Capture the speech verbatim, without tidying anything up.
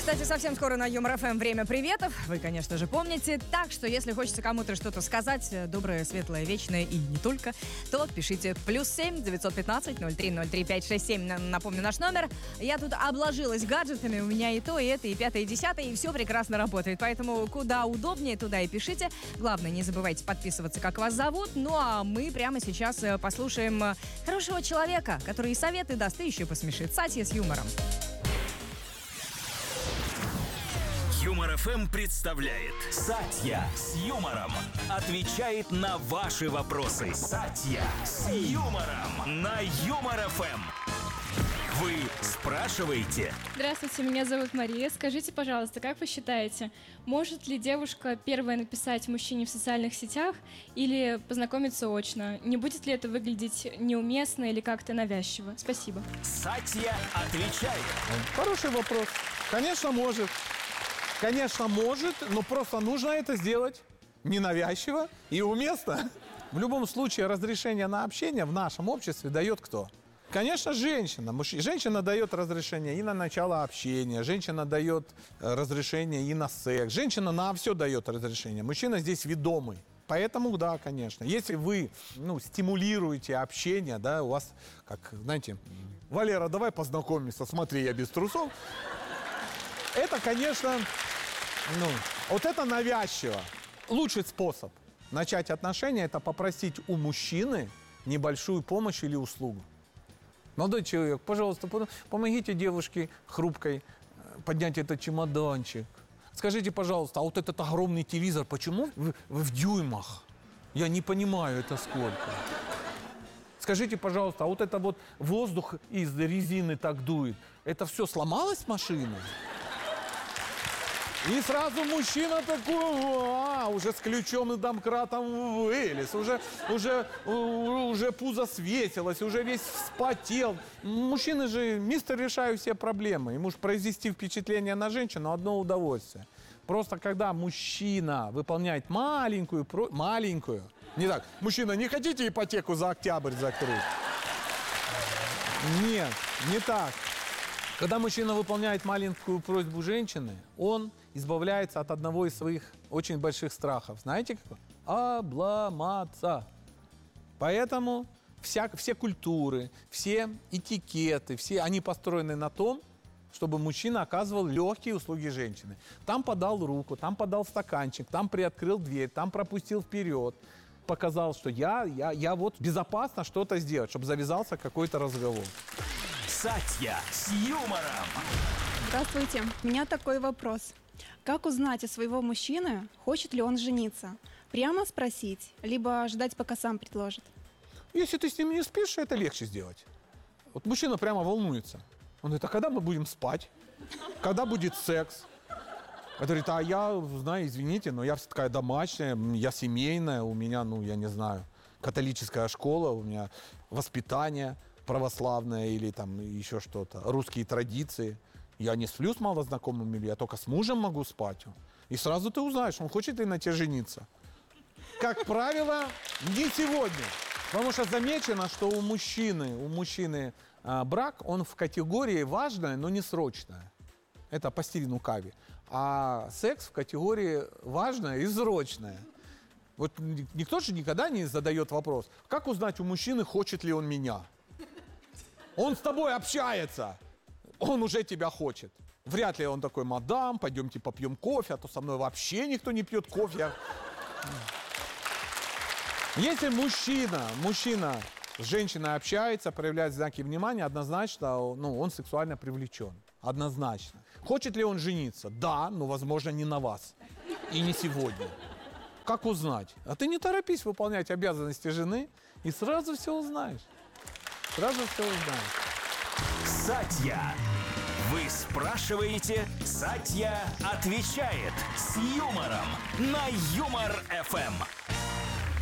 Кстати, совсем скоро на Юмор ФМ время приветов. Вы, конечно же, помните. Так что, если хочется кому-то что-то сказать, доброе, светлое, вечное и не только, то пишите плюс семь девятьсот пятнадцать ноль три ноль три пять шесть семь. Напомню наш номер. Я тут обложилась гаджетами. У меня и то, и это, и пятое, и десятое, и все прекрасно работает. Поэтому куда удобнее, туда и пишите. Главное, не забывайте подписываться, как вас зовут. Ну, а мы прямо сейчас послушаем хорошего человека, который и советы даст, и еще посмешит. Сатья с юмором. Юмор ФМ представляет Сатья с юмором. Отвечает на ваши вопросы. Сатья с юмором на Юмор ФМ. Вы спрашиваете? Здравствуйте, меня зовут Мария. Скажите, пожалуйста, как вы считаете, может ли девушка первая написать мужчине в социальных сетях или познакомиться очно? Не будет ли это выглядеть неуместно или как-то навязчиво? Спасибо. Сатья отвечает. Хороший вопрос. Конечно, может. Конечно, может, но просто нужно это сделать ненавязчиво и уместно. В любом случае, разрешение на общение в нашем обществе дает кто? Конечно, женщина. Мужч... Женщина дает разрешение и на начало общения, женщина дает разрешение и на секс, женщина на все дает разрешение. Мужчина здесь ведомый. Поэтому, да, конечно. Если вы, ну, стимулируете общение, да, у вас, как, знаете, Валера, давай познакомимся, смотри, я без трусов. Это, конечно, ну, вот это навязчиво. Лучший способ начать отношения – это попросить у мужчины небольшую помощь или услугу. Молодой человек, пожалуйста, помогите девушке хрупкой поднять этот чемоданчик. Скажите, пожалуйста, а вот этот огромный телевизор, почему в, в дюймах? Я не понимаю, это сколько. Скажите, пожалуйста, а вот это вот воздух из резины так дует, это все сломалось машина? И сразу мужчина такой, а, уже с ключом и домкратом вылез, уже, уже, уже пузо свесилось, уже весь вспотел. Мужчины же, мистер, решают все проблемы. Ему же произвести впечатление на женщину одно удовольствие. Просто когда мужчина выполняет маленькую, маленькую, не так, мужчина, не хотите ипотеку за октябрь закрыть? Нет, не так. Когда мужчина выполняет маленькую просьбу женщины, он избавляется от одного из своих очень больших страхов. Знаете какой? Обломаться. Поэтому вся, все культуры, все этикеты, все они построены на том, чтобы мужчина оказывал легкие услуги женщины. Там подал руку, там подал стаканчик, там приоткрыл дверь, там пропустил вперед. Показал, что я, я, я вот безопасно что-то сделать, чтобы завязался какой-то разговор. Сатья с юмором. Здравствуйте. У меня такой вопрос. Как узнать у своего мужчины, хочет ли он жениться? Прямо спросить, либо ждать, пока сам предложит? Если ты с ним не спишь, это легче сделать. Вот мужчина прямо волнуется. Он говорит, а когда мы будем спать? Когда будет секс? Он говорит, а я, знаю, извините, но я такая домашняя, я семейная, у меня, ну, я не знаю, католическая школа, у меня воспитание православное или там еще что-то, русские традиции. Я не сплю с малознакомыми, я только с мужем могу спать. И сразу ты узнаешь, он хочет ли на тебе жениться. Как правило, не сегодня. Потому что замечено, что у мужчины, у мужчины а, брак, он в категории важное, но не срочное. Это по Стивену Кави. А секс в категории важное и срочное. Вот никто же никогда не задает вопрос, как узнать у мужчины, хочет ли он меня? Он с тобой общается. Он уже тебя хочет. Вряд ли он такой, мадам, пойдемте попьем кофе, а то со мной вообще никто не пьет кофе. Если мужчина, мужчина с женщиной общается, проявляет знаки внимания, однозначно, ну, он сексуально привлечен. Однозначно. Хочет ли он жениться? Да, но, возможно, не на вас. И не сегодня. Как узнать? А ты не торопись выполнять обязанности жены, и сразу все узнаешь. Сразу все узнаешь. Сатья. Вы спрашиваете, Сатья отвечает с юмором на Юмор ФМ.